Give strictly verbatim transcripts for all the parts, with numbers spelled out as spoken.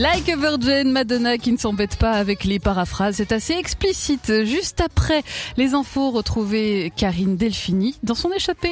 Like a Virgin, Madonna qui ne s'embête pas avec les paraphrases, c'est assez explicite. Juste après les infos, retrouvez Karine Delphini dans son échappée.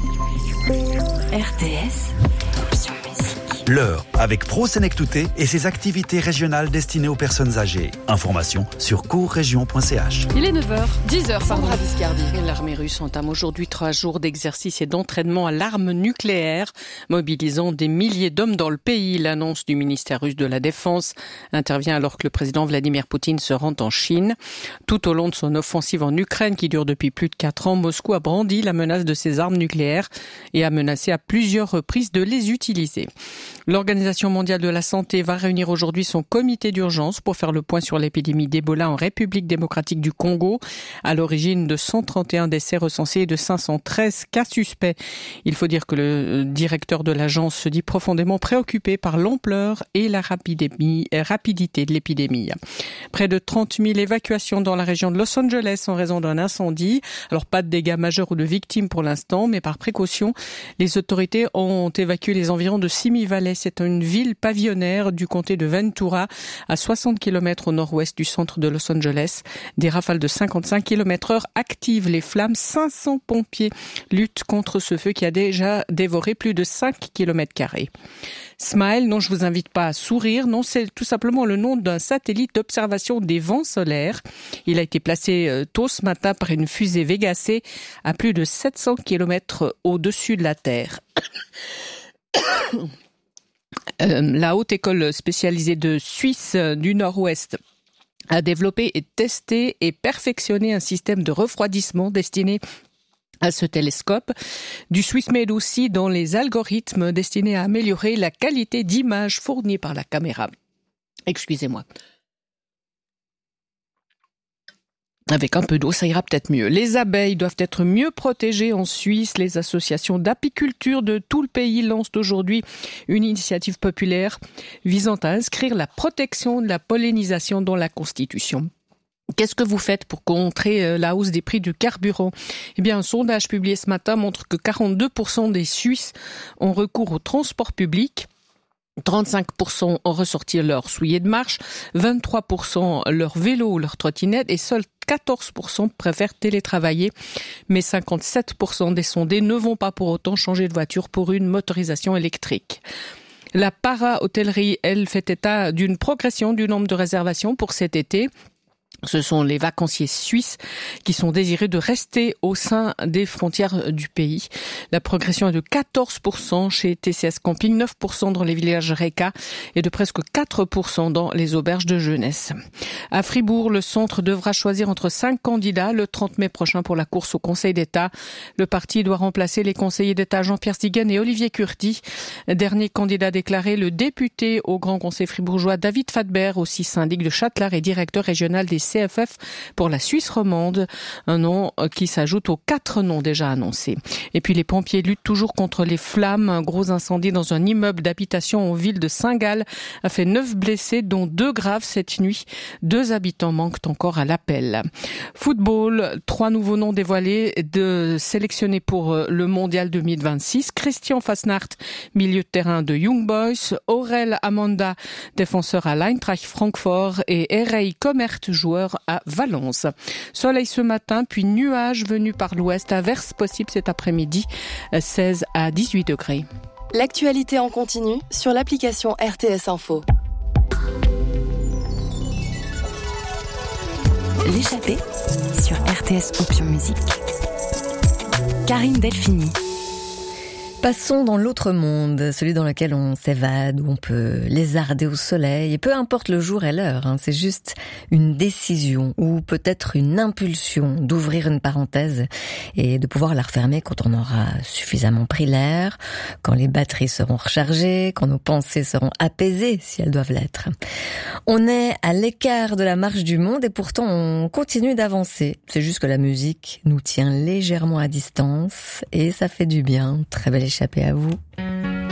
R T S Option Musique. L'heure avec Pro Senectouté et ses activités régionales destinées aux personnes âgées. Information sur courregion point c h. Il est neuf heures, dix heures, pardon. Sandra Viscardi. L'armée russe entame aujourd'hui trois jours d'exercice et d'entraînement à l'arme nucléaire, mobilisant des milliers d'hommes dans le pays. L'annonce du ministère russe de la Défense intervient alors que le président Vladimir Poutine se rend en Chine. Tout au long de son offensive en Ukraine, qui dure depuis plus de quatre ans, Moscou a brandi la menace de ses armes nucléaires et a menacé à plusieurs reprises de les utiliser. L'Organisation mondiale de la santé va réunir aujourd'hui son comité d'urgence pour faire le point sur l'épidémie d'Ebola en République démocratique du Congo, à l'origine de cent trente et un décès recensés et de cinq cent treize cas suspects. Il faut dire que le directeur de l'agence se dit profondément préoccupé par l'ampleur et la rapidité de l'épidémie. Près de trente mille évacuations dans la région de Los Angeles en raison d'un incendie. Alors pas de dégâts majeurs ou de victimes pour l'instant, mais par précaution, les autorités ont évacué les environs de Simi Valley. C'est une ville pavillonnaire du comté de Ventura, à soixante kilomètres au nord-ouest du centre de Los Angeles. Des rafales de cinquante-cinq kilomètres heure activent les flammes. cinq cents pompiers luttent contre ce feu qui a déjà dévoré plus de cinq kilomètres carrés. Smile, non, je vous invite pas à sourire. Non, c'est tout simplement le nom d'un satellite d'observation des vents solaires. Il a été placé tôt ce matin par une fusée Vega C à plus de sept cents kilomètres au-dessus de la Terre. Euh, la Haute École spécialisée de Suisse du Nord-Ouest a développé et testé et perfectionné un système de refroidissement destiné à ce télescope. Du Swissmade aussi dans les algorithmes destinés à améliorer la qualité d'image fournie par la caméra. Excusez-moi. Avec un peu d'eau, ça ira peut-être mieux. Les abeilles doivent être mieux protégées en Suisse. Les associations d'apiculture de tout le pays lancent aujourd'hui une initiative populaire visant à inscrire la protection de la pollinisation dans la Constitution. Qu'est-ce que vous faites pour contrer la hausse des prix du carburant ? Eh bien, un sondage publié ce matin montre que quarante-deux pour cent des Suisses ont recours au transport public. trente-cinq pour cent ont ressorti leur soulier de marche, vingt-trois pour cent leur vélo ou leur trottinette et seuls quatorze pour cent préfèrent télétravailler. Mais cinquante-sept pour cent des sondés ne vont pas pour autant changer de voiture pour une motorisation électrique. La para-hôtellerie, elle, fait état d'une progression du nombre de réservations pour cet été. Ce sont les vacanciers suisses qui sont désireux de rester au sein des frontières du pays. La progression est de quatorze pour cent chez T C S Camping, neuf pour cent dans les villages RECA et de presque quatre pour cent dans les auberges de jeunesse. À Fribourg, le centre devra choisir entre cinq candidats le trente mai prochain pour la course au Conseil d'État. Le parti doit remplacer les conseillers d'État Jean-Pierre Stiguen et Olivier Curti. Dernier candidat déclaré, le député au Grand Conseil fribourgeois David Fadbert, aussi syndic de Châtelard et directeur régional des C F F pour la Suisse romande, un nom qui s'ajoute aux quatre noms déjà annoncés. Et puis les pompiers luttent toujours contre les flammes. Un gros incendie dans un immeuble d'habitation en ville de Saint-Gall a fait neuf blessés, dont deux graves cette nuit. Deux habitants manquent encore à l'appel. Football, trois nouveaux noms dévoilés de sélectionnés pour le mondial deux mille vingt-six. Christian Fasnacht, milieu de terrain de Young Boys. Aurel Amanda, défenseur à l'Eintracht Francfort. Et Erei Comert, joueur à Valence. Soleil ce matin, puis nuages venus par l'ouest, averses possibles cet après-midi, seize à dix-huit degrés. L'actualité en continu sur l'application R T S Info. L'échappée sur R T S Option Musique. Karine Delphini. Passons dans l'autre monde, celui dans lequel on s'évade, où on peut lézarder au soleil, et peu importe le jour et l'heure, hein, c'est juste une décision ou peut-être une impulsion d'ouvrir une parenthèse et de pouvoir la refermer quand on aura suffisamment pris l'air, quand les batteries seront rechargées, quand nos pensées seront apaisées si elles doivent l'être. On est à l'écart de la marche du monde et pourtant on continue d'avancer. C'est juste que la musique nous tient légèrement à distance et ça fait du bien. Très belle échappée à vous.